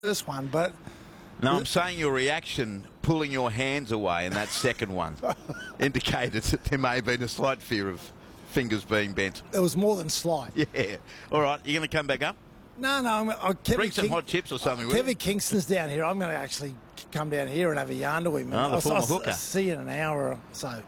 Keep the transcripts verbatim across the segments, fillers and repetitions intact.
first one, but... No, I'm saying your reaction, pulling your hands away in that second one, indicated that there may have been a slight fear of fingers being bent. It was more than slight. Yeah. All right, you going to come back up? No, no. I'm, I'm, Kevin Bring some King, hot chips or something. Uh, Kevin Kingston's down here. I'm going to actually come down here and have a yarn to him. Oh, the I'll, former I'll, hooker. I'll see you in an hour or so.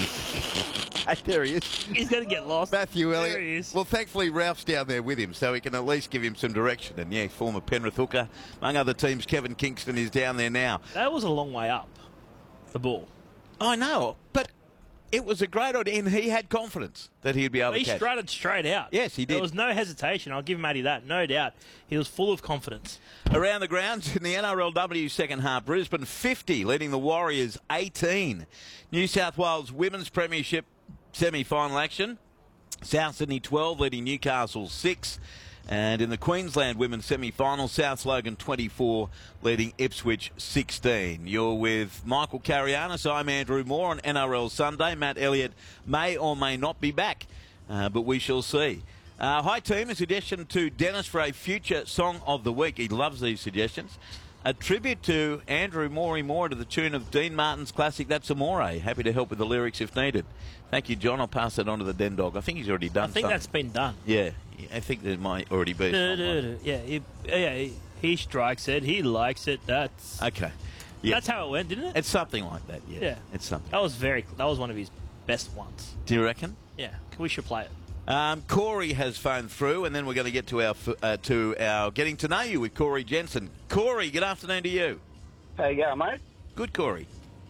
Hey, there he is. He's going to get lost. Matthew Elliott. There he is. Well, thankfully, Ralph's down there with him, so he can at least give him some direction. And, yeah, former Penrith hooker. Among other teams, Kevin Kingston is down there now. That was a long way up, the ball. I know, but it was a great idea, and he had confidence that he'd be able He to catch. strutted straight out. Yes, he did. There was no hesitation. I'll give Matty that. No doubt. He was full of confidence. Around the grounds in the N R L W second half, Brisbane fifty, leading the Warriors eighteen. New South Wales Women's Premiership semi-final action. South Sydney twelve, leading Newcastle six. And in the Queensland Women's semi-final, South Logan twenty-four, leading Ipswich sixteen. You're with Michael Carianis. I'm Andrew Moore on N R L Sunday. Matt Elliott may or may not be back, uh, but we shall see. Uh, hi, team. A suggestion to Dennis for a future Song of the Week. He loves these suggestions. A tribute to Andrew Morey Moore to the tune of Dean Martin's classic That's Amore. Happy to help with the lyrics if needed. Thank you, John. I'll pass that on to the Den Dog. I think he's already done I think something. that's been done. Yeah, I think there might already be. Duh, duh, duh. Yeah, he, yeah he, he strikes it. He likes it. That's Okay. Yeah. that's how it went, didn't it? It's something like that, yeah. Yeah. It's something. That was very. That was one of his best ones. Do you reckon? Yeah, we should play it. Um, Corey has phoned through, and then we're going to get to our uh, to our getting to know you with Corey Jensen. Corey, good afternoon to you. How you going, mate? Good, Corey.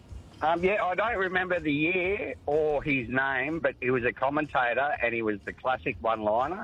Um, yeah, I don't remember the year or his name, but he was a commentator, and he was the classic one-liner.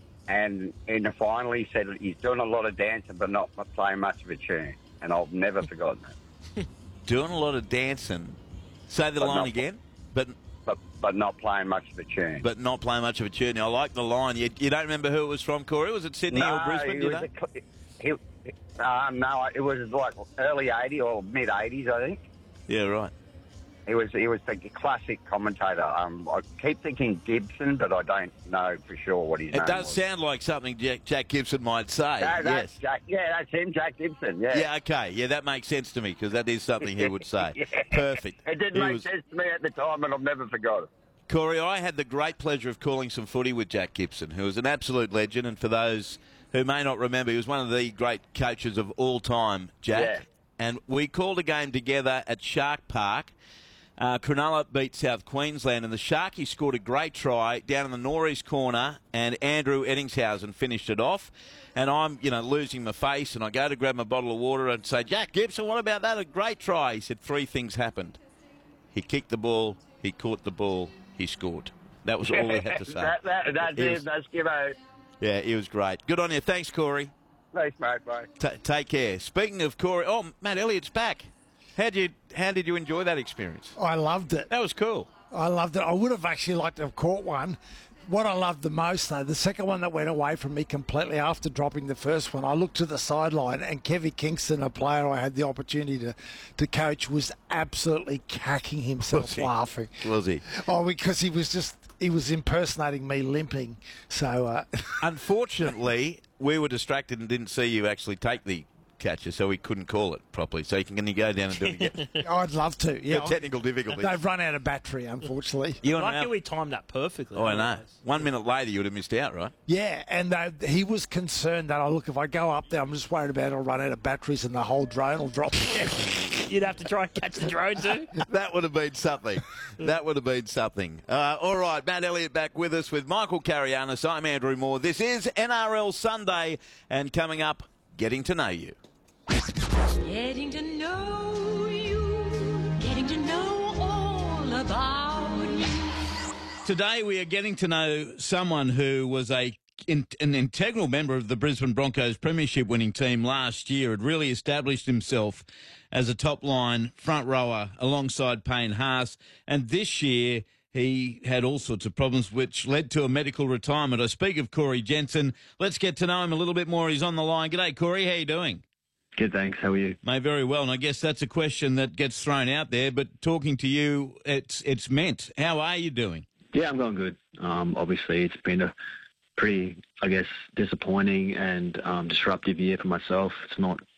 And in the final, he said he's doing a lot of dancing, but not playing much of a tune. And I've never forgotten that. Doing a lot of dancing. Say the But line not- again, but But but not playing much of a tune. but not playing much of a tune. I like the line. You, you don't remember who it was from, Corey? Was it Sydney no, or Brisbane? he Do you was know? a cl- he, um, no, it was like early eighties or mid eighties, I think. Yeah, right. He was he was the classic commentator. Um, I keep thinking Gibson, but I don't know for sure what his It name does was. sound like something Jack, Jack Gibson might say. No, that's yes. Jack, yeah, that's him, Jack Gibson. Yeah. Yeah, okay. Yeah, that makes sense to me because that is something he would say. Yeah. Perfect. It didn't He make was- sense to me at the time, and I've never forgot it. Corey, I had the great pleasure of calling some footy with Jack Gibson, who was an absolute legend. And for those who may not remember, he was one of the great coaches of all time, Jack. Yeah. And we called a game together at Shark Park. Uh, Cronulla beat South Queensland, and the Sharkies scored a great try down in the northeast corner, and Andrew Eddingshausen finished it off. And I'm, you know, losing my face, and I go to grab my bottle of water and say, Jack Gibson, what about that? A great try. He said three things happened. He kicked the ball, he caught the ball, he scored. That was all he had to say. that, that, that's It it. was- That's Gibbo. Yeah, he was great. Good on you. Thanks, Corey. Thanks, mate. Bye. T- take care. Speaking of Corey, oh, Matt Elliott's back. How did you How did you enjoy that experience? I loved it. That was cool. I loved it. I would have actually liked to have caught one. What I loved the most, though, the second one that went away from me completely after dropping the first one, I looked to the sideline and Kevin Kingston, a player I had the opportunity to, to coach, was absolutely cacking himself Was he? laughing. Was he? Oh, because he was just, he was impersonating me limping. So, uh, Unfortunately, we were distracted and didn't see you actually take the catcher, so we couldn't call it properly. So you can, can you go down and do it again? I'd love to. Yeah, Technical difficulties. They've run out of battery, unfortunately. You and Lucky I- we timed that perfectly. Oh, I know. One minute later, you would have missed out, right? Yeah, and uh, he was concerned that, oh, look, if I go up there, I'm just worried about it'll run out of batteries and the whole drone will drop. You'd have to try and catch the drone too. That would have been something. That would have been something. Uh, all right, Matt Elliott back with us with Michael Carianis. I'm Andrew Moore. This is N R L Sunday, and coming up, Getting to Know You. Getting to know you, getting to know all about you. Today we are getting to know someone who was a in, an integral member of the Brisbane Broncos premiership winning team last year. Had really established himself as a top-line front rower alongside Payne Haas. And this year he had all sorts of problems which led to a medical retirement. I speak of Corey Jensen. Let's get to know him a little bit more. He's on the line. G'day, Corey. How you doing? Good, thanks. How are you? Mate, very well. And I guess that's a question that gets thrown out there, but talking to you, it's it's meant. How are you doing? Yeah, I'm going good. Um, obviously, it's been a pretty, I guess, disappointing and um, disruptive year for myself. It's not